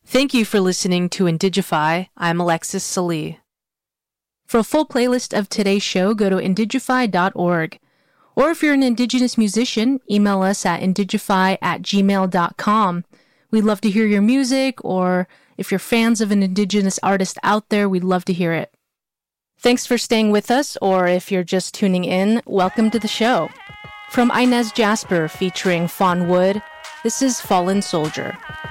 Thank you for listening to Indigify. I'm Alexis Salee. For a full playlist of today's show, go to indigify.org. Or if you're an Indigenous musician, email us at indigify@gmail.com. We'd love to hear your music, or if you're fans of an Indigenous artist out there, we'd love to hear it. Thanks for staying with us, or if you're just tuning in, welcome to the show. From Inez Jasper featuring Fawn Wood, this is Fallen Soldier.